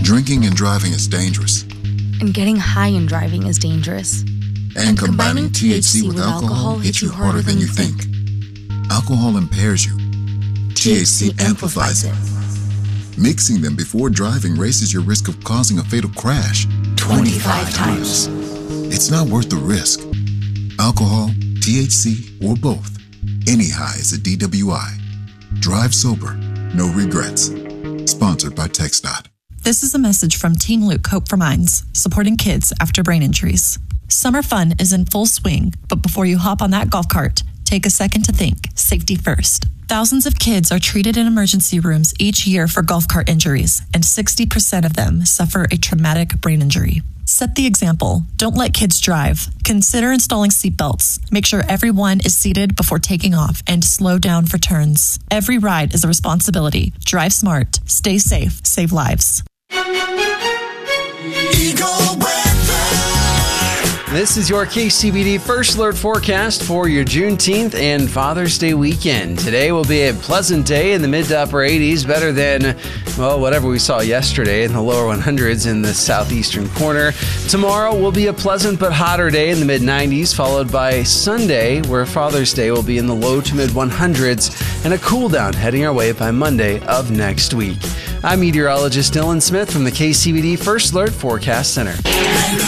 Drinking and driving is dangerous. And getting high and driving is dangerous. And combining THC with alcohol hits you harder than you think. Alcohol impairs you. THC amplifies it. Mixing them before driving raises your risk of causing a fatal crash 25 times. It's not worth the risk. Alcohol, THC, or both. Any high is a DWI. Drive sober, no regrets. Sponsored by TxDOT. This is a message from Team Luke Hope for Minds, supporting kids after brain injuries. Summer fun is in full swing, but before you hop on that golf cart, take a second to think. Safety first. Thousands of kids are treated in emergency rooms each year for golf cart injuries, and 60% of them suffer a traumatic brain injury. Set the example. Don't let kids drive. Consider installing seatbelts. Make sure everyone is seated before taking off, and slow down for turns. Every ride is a responsibility. Drive smart. Stay safe. Save lives. This is your KCBD First Alert forecast for your Juneteenth and Father's Day weekend. Today will be a pleasant day in the mid to upper 80s, better than, well, whatever we saw yesterday in the lower 100s in the southeastern corner. Tomorrow will be a pleasant but hotter day in the mid 90s, followed by Sunday, where Father's Day will be in the low to mid 100s, and a cool down heading our way by Monday of next week. I'm meteorologist Dylan Smith from the KCBD First Alert Forecast Center.